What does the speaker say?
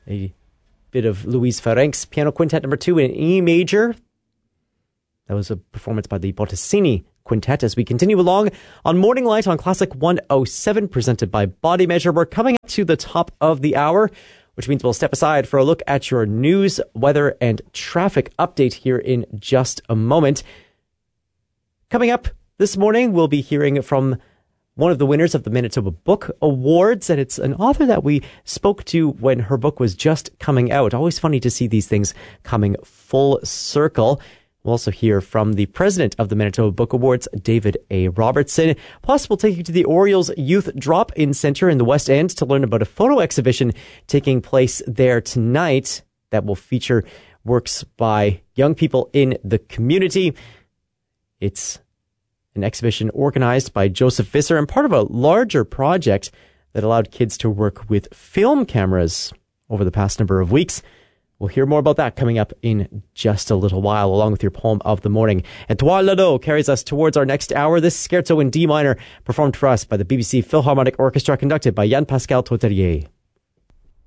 a bit of Louise Ferencz Piano Quintet number 2 in E major. That was a performance by the Bottesini Quintet. As we continue along on Morning Light on Classic 107, presented by Body Measure, we're coming up to the top of the hour, which means we'll step aside for a look at your news, weather, and traffic update here in just a moment. Coming up this morning, we'll be hearing from one of the winners of the Manitoba Book Awards, and it's an author that we spoke to when her book was just coming out. Always funny to see these things coming full circle. We'll also hear from the president of the Manitoba Book Awards, David A. Robertson. Plus, we'll take you to the Orioles Youth Drop-In Center in the West End to learn about a photo exhibition taking place there tonight that will feature works by young people in the community. It's an exhibition organized by Joseph Visser and part of a larger project that allowed kids to work with film cameras over the past number of weeks. We'll hear more about that coming up in just a little while, along with your poem of the morning. Edouard Ladeau carries us towards our next hour. This scherzo in D minor, performed for us by the BBC Philharmonic Orchestra, conducted by Yann-Pascal Totelier.